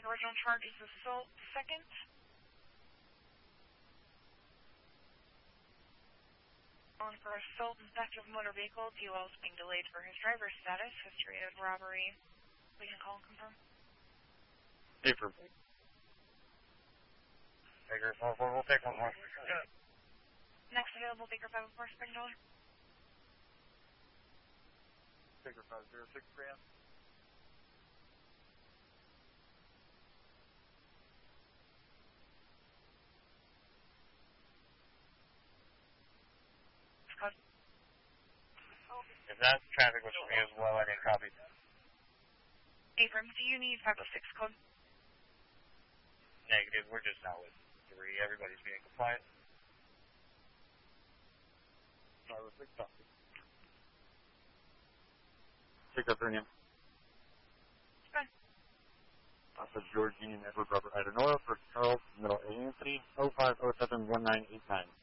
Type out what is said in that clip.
like original charge is assault second. On for assault and theft of motor vehicle, DOL is being delayed for his driver's status. History of robbery. We can call and confirm. Paper. Baker 4-4, we'll take one more. Next available, Baker 504, $2. Baker 506, Graham. If that traffic was for me as well, I didn't copy. Abram, do you need 506 code? Negative, we're just not with 3. Everybody's being compliant. 506, copy. Take up her name. Good. Alpha Georgine Edward Robert Iron Oil for Charles Middle Agency 05071989.